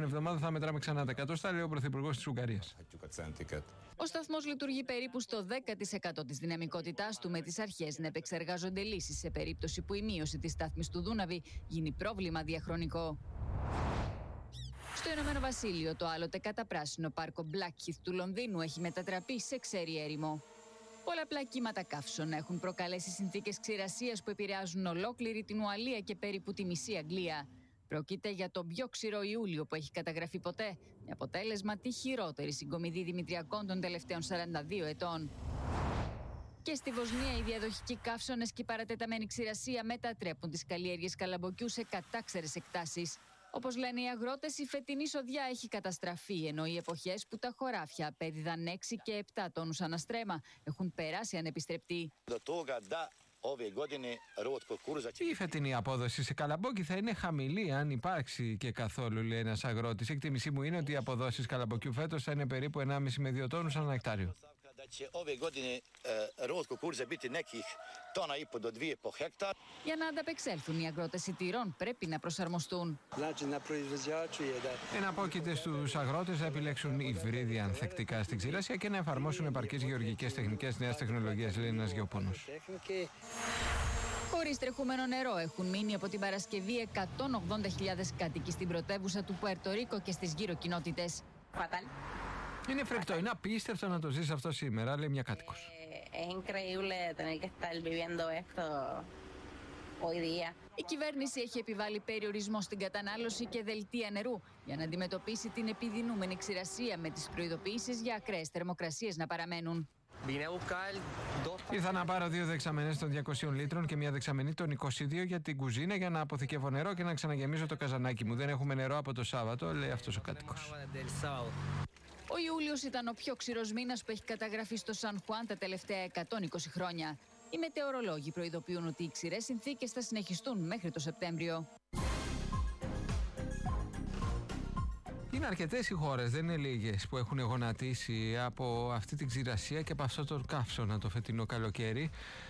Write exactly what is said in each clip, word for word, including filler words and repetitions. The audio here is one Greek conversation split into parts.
εβδομάδα θα μετράμε ξανά τα εκατοστά, λέει ο Πρωθυπουργός της Ουγγαρίας. Ο σταθμός λειτουργεί περίπου στο δέκα τοις εκατό της δυναμικότητάς του, με τις αρχές να επεξεργάζονται λύσεις σε περίπτωση που η μείωση της στάθμης του Δούναβη γίνει πρόβλημα διαχρονικό. Στο Ηνωμένο Βασίλειο, το άλλοτε καταπράσινο πάρκο Blackheath του Λονδίνου έχει μετατραπεί σε ξέρη έρημο. Πολλαπλά κύματα καύσων έχουν προκαλέσει συνθήκες ξηρασίας που επηρεάζουν ολόκληρη την Ουαλία και περίπου τη μισή Αγγλία. Πρόκειται για τον πιο ξηρό Ιούλιο που έχει καταγραφεί ποτέ, με αποτέλεσμα τη χειρότερη συγκομιδή δημητριακών των τελευταίων σαράντα δύο ετών. Και στη Βοσνία, οι διαδοχικοί καύσωνες και η παρατεταμένη ξηρασία μετατρέπουν τις καλλιέργειες καλαμποκιού σε κατάξερες εκτάσεις. Όπως λένε οι αγρότες, η φετινή σοδιά έχει καταστραφεί, ενώ οι εποχές που τα χωράφια απέδιδαν έξι και επτά τόνους αναστρέμα έχουν περάσει ανεπιστρεπτοί. Η φετινή απόδοση σε καλαμπόκι θα είναι χαμηλή, αν υπάρξει και καθόλου, λέει ένας αγρότης. Η εκτίμησή μου είναι ότι οι αποδόσεις καλαμποκιού φέτος θα είναι περίπου ενάμιση με δύο τόνους ανά εκτάριο. Για να ανταπεξέλθουν οι αγρότες σιτηρών πρέπει να προσαρμοστούν. Εναπόκειται στους αγρότες να επιλέξουν υβρίδια ανθεκτικά στην ξηρασία και να εφαρμόσουν επαρκείς γεωργικές τεχνικές νέας τεχνολογίας, λέει ένας γεωπόνος. Χωρίς τρεχούμενο νερό έχουν μείνει από την Παρασκευή εκατόν ογδόντα χιλιάδες κάτοικοι στην πρωτεύουσα του Πουέρτο Ρίκο και στις γύρω κοινότητες. Είναι φρικτό, είναι απίστευτο να το ζεις αυτό σήμερα, λέει μια κάτοικος. Η κυβέρνηση έχει επιβάλει περιορισμό στην κατανάλωση και δελτία νερού για να αντιμετωπίσει την επιδεινούμενη ξηρασία, με τις προειδοποιήσεις για ακραίες θερμοκρασίες να παραμένουν. Ήρθα να πάρω δύο δεξαμενές των διακοσίων λίτρων και μια δεξαμενή των είκοσι δύο για την κουζίνα, για να αποθηκεύω νερό και να ξαναγεμίζω το καζανάκι μου. Δεν έχουμε νερό από το Σάββατο, λέει αυτός ο κάτοικος. Ο Ιούλιος ήταν ο πιο ξηρός μήνας που έχει καταγραφεί στο Σαν Χουάν τα τελευταία εκατόν είκοσι χρόνια. Οι μετεωρολόγοι προειδοποιούν ότι οι ξηρές συνθήκες θα συνεχιστούν μέχρι το Σεπτέμβριο. Είναι αρκετές οι χώρες, δεν είναι λίγες, που έχουν γονατίσει από αυτή την ξηρασία και από αυτό το καύσωνα το φετινό καλοκαίρι.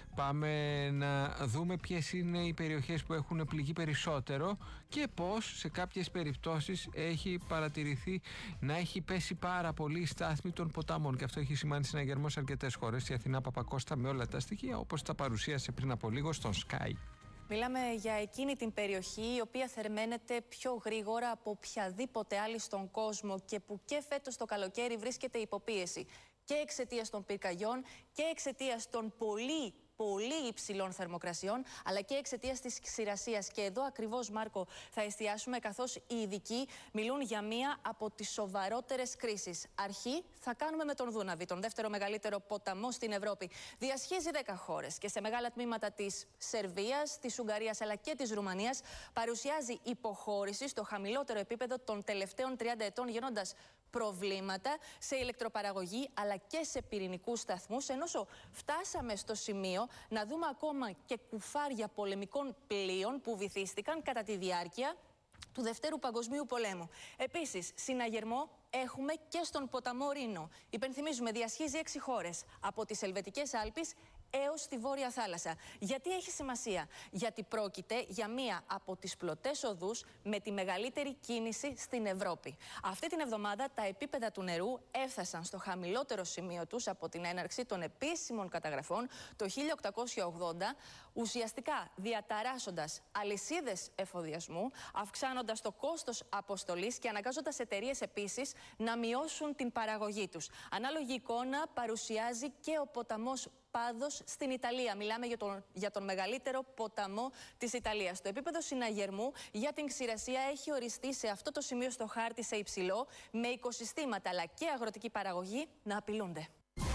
Πάμε να δούμε ποιες είναι οι περιοχές που έχουν πληγεί περισσότερο και πώς σε κάποιες περιπτώσεις έχει παρατηρηθεί να έχει πέσει πάρα πολύ η στάθμη των ποταμών, και αυτό έχει σημάνει συναγερμό σε αρκετές χώρες. Η Αθηνά Παπακώστα με όλα τα στοιχεία, όπως τα παρουσίασε πριν από λίγο στον Sky. Μιλάμε για εκείνη την περιοχή η οποία θερμαίνεται πιο γρήγορα από οποιαδήποτε άλλη στον κόσμο και που και φέτος το καλοκαίρι βρίσκεται υποπίεση και εξαιτίας των πυρκαγιών και εξαιτίας των πολύ πολύ υψηλών θερμοκρασιών, αλλά και εξαιτίας της ξηρασίας. Και εδώ ακριβώς, Μάρκο, θα εστιάσουμε, καθώς οι ειδικοί μιλούν για μία από τις σοβαρότερες κρίσεις. Αρχή θα κάνουμε με τον Δούναβη, τον δεύτερο μεγαλύτερο ποταμό στην Ευρώπη. Διασχίζει δέκα χώρες και σε μεγάλα τμήματα της Σερβίας, της Ουγγαρίας αλλά και της Ρουμανίας παρουσιάζει υποχώρηση στο χαμηλότερο επίπεδο των τελευταίων τριάντα ετών, γεννώντας προβλήματα σε ηλεκτροπαραγωγή αλλά και σε πυρηνικούς σταθμούς, ενώ φτάσαμε στο σημείο να δούμε ακόμα και κουφάρια πολεμικών πλοίων που βυθίστηκαν κατά τη διάρκεια του Δευτέρου Παγκοσμίου Πολέμου. Επίσης, συναγερμό έχουμε και στον ποταμό Ρήνο. Υπενθυμίζουμε, διασχίζει έξι χώρες, από τις Ελβετικές Άλπεις έως τη Βόρεια Θάλασσα. Γιατί έχει σημασία? Γιατί πρόκειται για μία από τις πλωτές οδούς με τη μεγαλύτερη κίνηση στην Ευρώπη. Αυτή την εβδομάδα τα επίπεδα του νερού έφτασαν στο χαμηλότερο σημείο τους από την έναρξη των επίσημων καταγραφών το χίλια οκτακόσια ογδόντα, ουσιαστικά διαταράσσοντας αλυσίδες εφοδιασμού, αυξάνοντας το κόστος αποστολής και αναγκάζοντας εταιρείες επίσης να μειώσουν την παραγωγή τους. Ανάλογη εικόνα παρουσιάζει και ο ποταμός Πάδος στην Ιταλία. Μιλάμε για τον, για τον μεγαλύτερο ποταμό της Ιταλίας. Το επίπεδο συναγερμού για την ξηρασία έχει οριστεί σε αυτό το σημείο στο χάρτη σε υψηλό, με οικοσυστήματα αλλά και αγροτική παραγωγή να απειλούνται.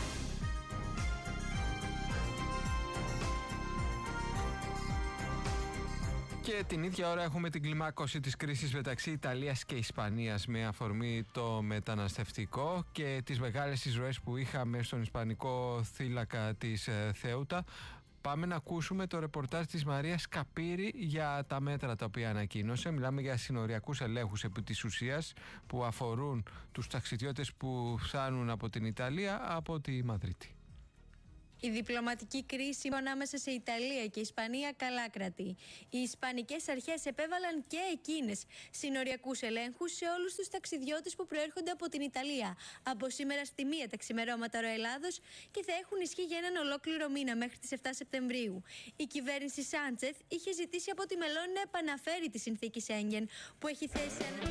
Και την ίδια ώρα έχουμε την κλιμάκωση της κρίσης μεταξύ Ιταλίας και Ισπανίας με αφορμή το μεταναστευτικό και τις μεγάλες εισρωές που είχαμε στον ισπανικό θύλακα της Θέουτα. Πάμε να ακούσουμε το ρεπορτάζ της Μαρίας Καπύρη για τα μέτρα τα οποία ανακοίνωσε. Μιλάμε για συνοριακούς ελέγχους επί της ουσίας που αφορούν τους ταξιδιώτες που φτάνουν από την Ιταλία από τη Μαδρίτη. Η διπλωματική κρίση ανάμεσα σε Ιταλία και Ισπανία καλά κρατεί. Οι Ισπανικές αρχές επέβαλαν και εκείνες συνοριακούς ελέγχους σε όλους τους ταξιδιώτες που προέρχονται από την Ιταλία. Από σήμερα στη μία τα ξημερώματα Ροελάδος και θα έχουν ισχύ για έναν ολόκληρο μήνα μέχρι τις επτά Σεπτεμβρίου. Η κυβέρνηση Σάντσεθ είχε ζητήσει από τη Μελώνη να επαναφέρει τη συνθήκη Σέγγεν που έχει θέσει ένα...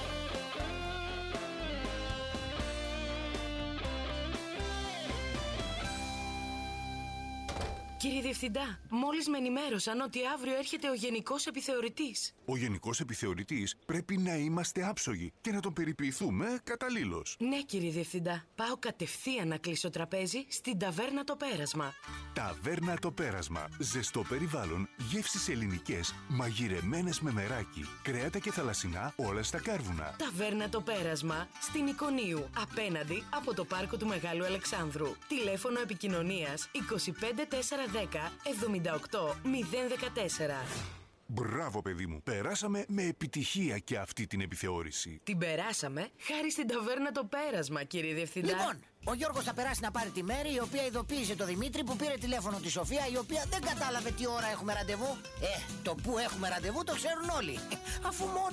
Κύριε Διευθυντά, μόλις με ενημέρωσαν ότι αύριο έρχεται ο Γενικός Επιθεωρητής. Ο Γενικός Επιθεωρητής πρέπει να είμαστε άψογοι και να τον περιποιηθούμε καταλήλως. Ναι, κύριε Διευθυντά. Πάω κατευθείαν να κλείσω τραπέζι στην Ταβέρνα Το Πέρασμα. Ταβέρνα Το Πέρασμα. Ζεστό περιβάλλον, γεύσεις ελληνικές, μαγειρεμένες με μεράκι, κρέατα και θαλασσινά, όλα στα κάρβουνα. Ταβέρνα Το Πέρασμα, στην Εικονίου, απέναντι από το πάρκο του Μεγάλου Αλεξάνδρου. Τηλέφωνο επικοινωνίας είκοσι πέντε τετρακόσια δέκα εβδομήντα οκτώ μηδέν δεκατέσσερα. Μπράβο, παιδί μου. Περάσαμε με επιτυχία και αυτή την επιθεώρηση. Την περάσαμε χάρη στην Ταβέρνα Το Πέρασμα, κύριε Διευθυντά. Λοιπόν, ο Γιώργος θα περάσει να πάρει τη Μέρη, η οποία ειδοποίησε το Δημήτρη που πήρε τηλέφωνο τη Σοφία, η οποία δεν κατάλαβε τι ώρα έχουμε ραντεβού. Ε, το που έχουμε ραντεβού το ξέρουν όλοι. Αφού μόνο